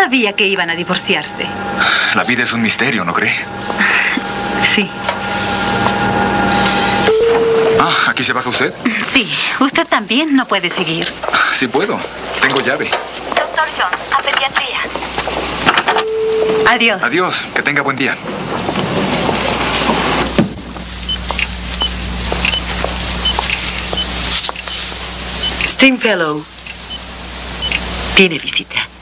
sabía que iban a divorciarse. La vida es un misterio, ¿no cree? Sí. Ah, ¿aquí se baja usted? Sí. Usted también no puede seguir. Sí puedo. Tengo llave. Doctor Jones, a pediatría. Adiós. Adiós. Que tenga buen día. Stringfellow tiene visita.